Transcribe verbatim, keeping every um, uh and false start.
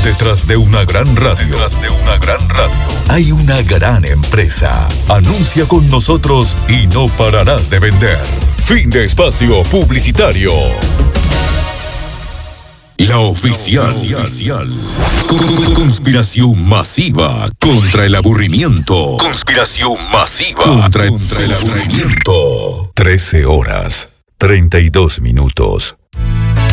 Detrás de una gran radio, detrás de una gran radio, hay una gran empresa. Anuncia con nosotros y no pararás de vender. Fin de espacio publicitario. La oficial. Conspiración masiva contra el aburrimiento. Conspiración masiva contra, contra el aburrimiento. trece horas, treinta y dos minutos.